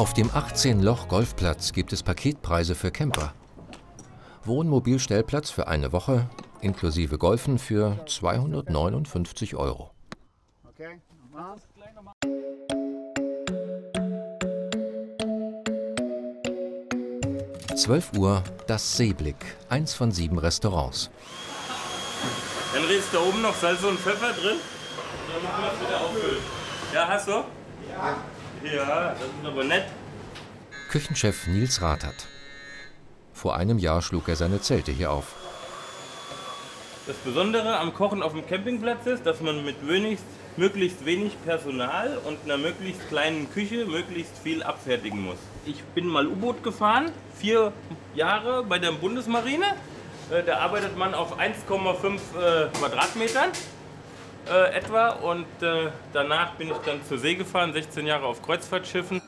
Auf dem 18-Loch-Golfplatz gibt es Paketpreise für Camper. Wohnmobilstellplatz für eine Woche, inklusive Golfen für 259 €. Okay. 12 Uhr, das Seeblick, eins von 7 Restaurants. Henry, ist da oben noch Salz und Pfeffer drin? Oder machen wir das wieder auffüllen? Ja, hast du? Ja. Ja, das ist aber nett. Küchenchef Nils Rathert. Vor einem Jahr schlug er seine Zelte hier auf. Das Besondere am Kochen auf dem Campingplatz ist, dass man mit möglichst wenig Personal und einer möglichst kleinen Küche möglichst viel abfertigen muss. Ich bin mal U-Boot gefahren, 4 Jahre bei der Bundesmarine. Da arbeitet man auf 1,5 Quadratmetern etwa und danach bin ich dann zur See gefahren, 16 Jahre auf Kreuzfahrtschiffen.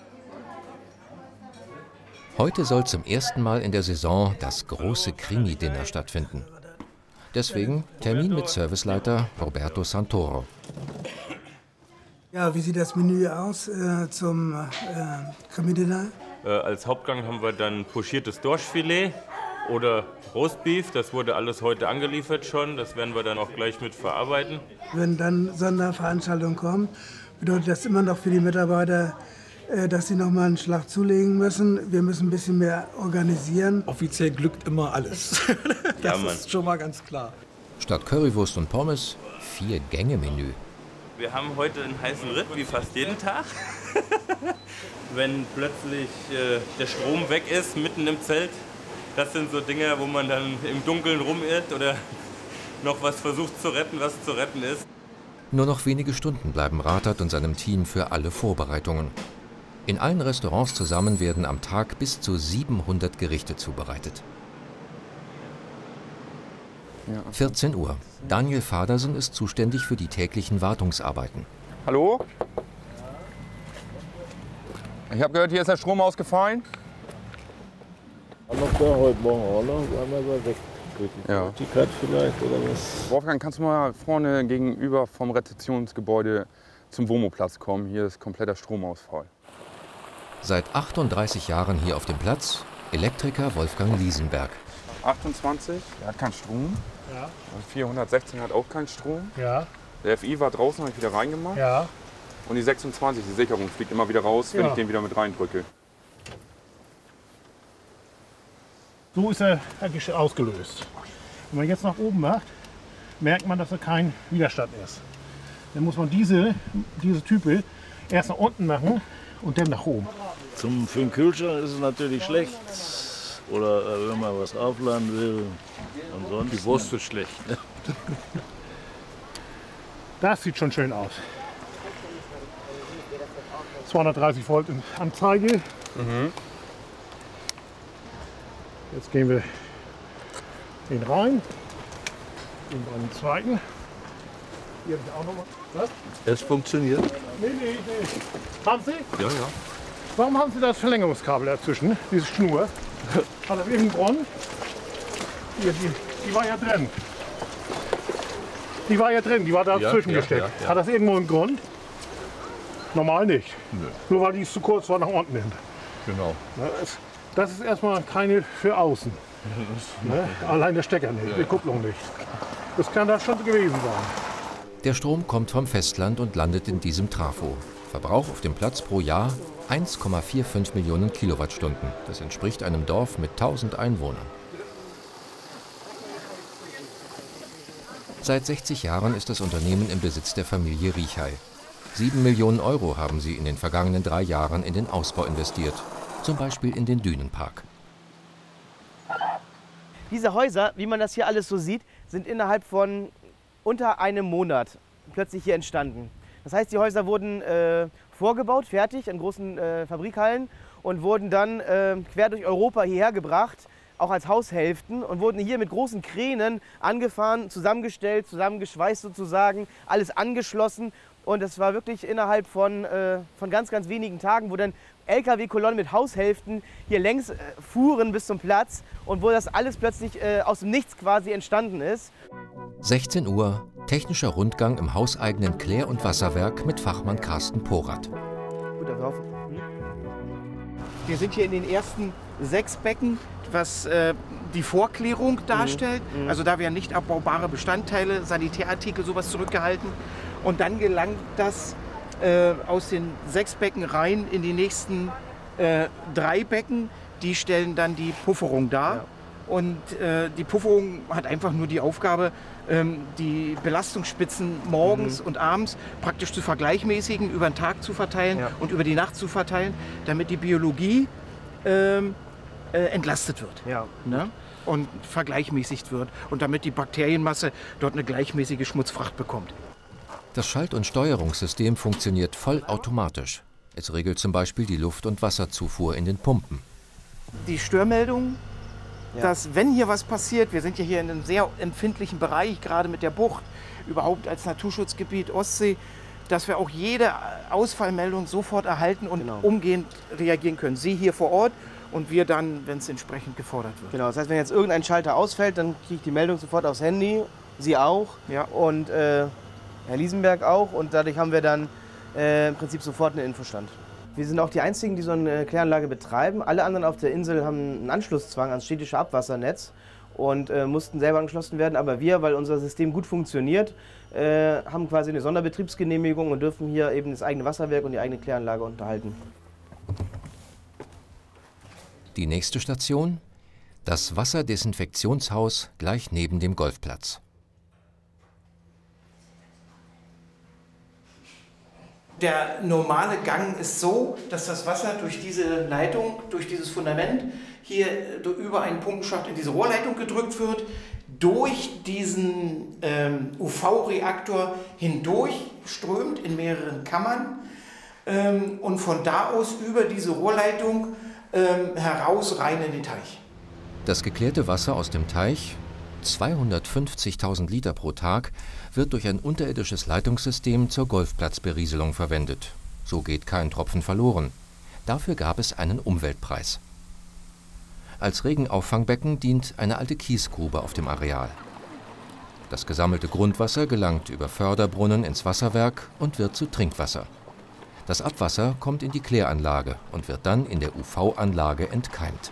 Heute soll zum ersten Mal in der Saison das große Krimi-Dinner stattfinden. Deswegen Termin mit Serviceleiter Roberto Santoro. Ja, wie sieht das Menü aus zum Krimi-Dinner? Als Hauptgang haben wir dann pochiertes Dorschfilet oder Roastbeef. Das wurde alles heute angeliefert schon. Das werden wir dann auch gleich mit verarbeiten. Wenn dann Sonderveranstaltungen kommen, bedeutet das immer noch für die Mitarbeiter, dass sie noch mal einen Schlag zulegen müssen. Wir müssen ein bisschen mehr organisieren. Offiziell glückt immer alles. Das ist schon mal ganz klar. Statt Currywurst und Pommes 4-Gänge-Menü. Wir haben heute einen heißen Ritt, wie fast jeden Tag. Wenn plötzlich der Strom weg ist, mitten im Zelt, das sind so Dinge, wo man dann im Dunkeln rumirrt oder noch was versucht zu retten, was zu retten ist. Nur noch wenige Stunden bleiben Rathert und seinem Team für alle Vorbereitungen. In allen Restaurants zusammen werden am Tag bis zu 700 Gerichte zubereitet. 14 Uhr. Daniel Vadersen ist zuständig für die täglichen Wartungsarbeiten. Hallo? Ich habe gehört, hier ist der Strom ausgefallen. Noch da heute Morgen auch noch, einmal weg. Ja. Vielleicht oder was? Wolfgang, kannst du mal vorne gegenüber vom Rezeptionsgebäude zum WOMO-Platz kommen? Hier ist kompletter Stromausfall. Seit 38 Jahren hier auf dem Platz Elektriker Wolfgang Liesenberg. 28, der hat keinen Strom. Ja. Und 416 hat auch keinen Strom. Ja. Der FI war draußen, habe ich wieder reingemacht. Ja. Und die 26, die Sicherung fliegt immer wieder raus, wenn ich den wieder mit reindrücke. So ist er ausgelöst. Wenn man jetzt nach oben macht, merkt man, dass er kein Widerstand ist. Dann muss man diese Type erst nach unten machen und dann nach oben. Für den Kühlschrank ist es natürlich schlecht. Oder wenn man was aufladen will. Ansonsten die Wurst ist schlecht. Das sieht schon schön aus. 230 Volt in Anzeige. Jetzt gehen wir den rein. Und einen zweiten. Hier habe ich auch noch mal. Was? Es funktioniert. Nee. Haben Sie? Ja. Warum haben Sie das Verlängerungskabel dazwischen? Diese Schnur? Hat er irgendeinen Grund? Hier, die war ja drin. Die war dazwischen gesteckt. Ja. Hat das irgendwo einen Grund? Normal nicht. Nö. Nur weil die zu kurz war nach unten hin. Genau. Das ist erstmal keine für außen. Ne? Allein der Stecker nicht, die Kupplung nicht. Das kann das schon gewesen sein. Der Strom kommt vom Festland und landet in diesem Trafo. Verbrauch auf dem Platz pro Jahr 1,45 Millionen Kilowattstunden. Das entspricht einem Dorf mit 1000 Einwohnern. Seit 60 Jahren ist das Unternehmen im Besitz der Familie Riechey. 7 Millionen € haben sie in den vergangenen 3 Jahren in den Ausbau investiert. Zum Beispiel in den Dünenpark. Diese Häuser, wie man das hier alles so sieht, sind innerhalb von unter einem Monat plötzlich hier entstanden. Das heißt, die Häuser wurden vorgebaut, fertig in großen Fabrikhallen und wurden dann quer durch Europa hierher gebracht, auch als Haushälften, und wurden hier mit großen Kränen angefahren, zusammengestellt, zusammengeschweißt sozusagen, alles angeschlossen. Und das war wirklich innerhalb von ganz, ganz wenigen Tagen, wo dann LKW-Kolonnen mit Haushälften hier längs fuhren bis zum Platz und wo das alles plötzlich aus dem Nichts quasi entstanden ist. 16 Uhr, technischer Rundgang im hauseigenen Klär- und Wasserwerk mit Fachmann Carsten Porath. gut, dafür hoffen. Wir sind hier in den ersten 6 Becken, was die Vorklärung darstellt. Also da werden nicht abbaubare Bestandteile, Sanitärartikel, sowas zurückgehalten. Und dann gelangt das aus den 6 Becken rein in die nächsten 3 Becken. Die stellen dann die Pufferung dar. Ja. Und die Pufferung hat einfach nur die Aufgabe, die Belastungsspitzen morgens und abends praktisch zu vergleichmäßigen, über den Tag zu verteilen und über die Nacht zu verteilen, damit die Biologie entlastet wird, ne? Und vergleichmäßigt wird und damit die Bakterienmasse dort eine gleichmäßige Schmutzfracht bekommt. Das Schalt- und Steuerungssystem funktioniert vollautomatisch. Es regelt zum Beispiel die Luft- und Wasserzufuhr in den Pumpen. Die Störmeldung, dass wenn hier was passiert, wir sind ja hier in einem sehr empfindlichen Bereich, gerade mit der Bucht, überhaupt als Naturschutzgebiet Ostsee, dass wir auch jede Ausfallmeldung sofort erhalten und umgehend reagieren können. Sie hier vor Ort und wir dann, wenn es entsprechend gefordert wird. Genau, das heißt, wenn jetzt irgendein Schalter ausfällt, dann kriege ich die Meldung sofort aufs Handy, Sie auch und Herr Liesenberg auch und dadurch haben wir dann im Prinzip sofort einen Infostand. Wir sind auch die Einzigen, die so eine Kläranlage betreiben. Alle anderen auf der Insel haben einen Anschlusszwang ans städtische Abwassernetz und mussten selber angeschlossen werden. Aber wir, weil unser System gut funktioniert, haben quasi eine Sonderbetriebsgenehmigung und dürfen hier eben das eigene Wasserwerk und die eigene Kläranlage unterhalten. Die nächste Station? Das Wasserdesinfektionshaus gleich neben dem Golfplatz. Der normale Gang ist so, dass das Wasser durch diese Leitung, durch dieses Fundament, hier über einen Pumpenschacht in diese Rohrleitung gedrückt wird, durch diesen UV-Reaktor hindurch strömt in mehreren Kammern und von da aus über diese Rohrleitung heraus rein in den Teich. Das geklärte Wasser aus dem Teich, 250.000 Liter pro Tag, wird durch ein unterirdisches Leitungssystem zur Golfplatzberieselung verwendet. So geht kein Tropfen verloren. Dafür gab es einen Umweltpreis. Als Regenauffangbbecken dient eine alte Kiesgrube auf dem Areal. Das gesammelte Grundwasser gelangt über Förderbrunnen ins Wasserwerk und wird zu Trinkwasser. Das Abwasser kommt in die Kläranlage und wird dann in der UV-Anlage entkeimt.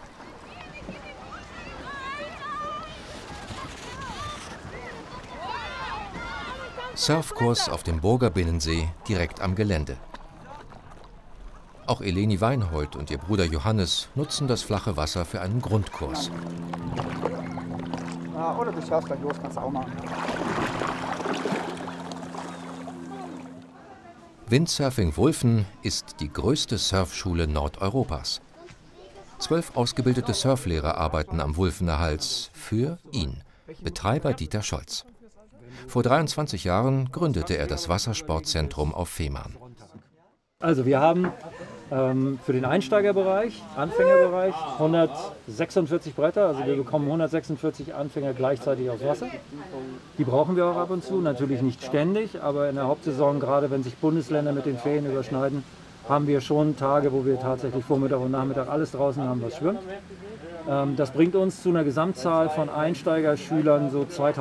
Surfkurs auf dem Burger Binnensee direkt am Gelände. Auch Eleni Weinhold und ihr Bruder Johannes nutzen das flache Wasser für einen Grundkurs. Oder du schaust gleich los, kannst du auch machen. Windsurfing Wulfen ist die größte Surfschule Nordeuropas. 12 ausgebildete Surflehrer arbeiten am Wulfener Hals für ihn, Betreiber Dieter Scholz. Vor 23 Jahren gründete er das Wassersportzentrum auf Fehmarn. Also wir haben für den Einsteigerbereich, Anfängerbereich 146 Bretter, also wir bekommen 146 Anfänger gleichzeitig aufs Wasser. Die brauchen wir auch ab und zu, natürlich nicht ständig, aber in der Hauptsaison, gerade wenn sich Bundesländer mit den Ferien überschneiden, haben wir schon Tage, wo wir tatsächlich Vormittag und Nachmittag alles draußen haben, was schwimmt. Das bringt uns zu einer Gesamtzahl von Einsteigerschülern so 2000.